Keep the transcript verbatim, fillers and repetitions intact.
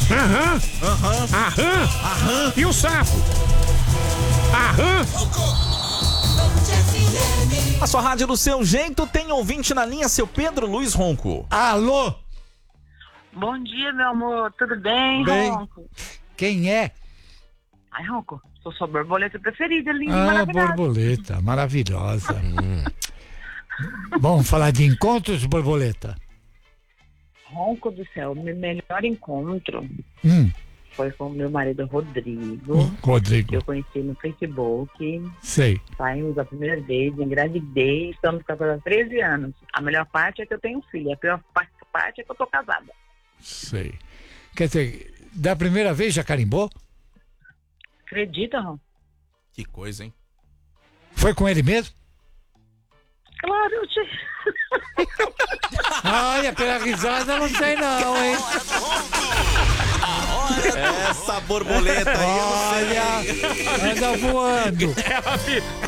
Aham. Aham. Aham. Aham. E o sapo? Aham. A sua rádio do seu jeito tem ouvinte na linha, seu Pedro Luiz Ronco. Alô? Bom dia, meu amor. Tudo bem, Bem. Ronco? Quem é? Ai, Ronco, sou sua borboleta preferida, linda e Ah, maravilhosa. borboleta, maravilhosa. Vamos falar de encontros, borboleta? Ronco do céu, meu melhor encontro Hum, foi com o meu marido Rodrigo, que Rodrigo, eu conheci no Facebook. sei. Saímos a primeira vez, engravidei, estamos casados há treze anos. A melhor parte é que eu tenho um filho, a pior parte parte é que eu tô casada. Sei. Quer dizer, da primeira vez já carimbou? Acredita, Ron? Que coisa, hein? Foi com ele mesmo? Claro, eu te... Olha, pela risada não sei não, hein? Essa borboleta aí, eu não sei. Olha, anda voando. Ela,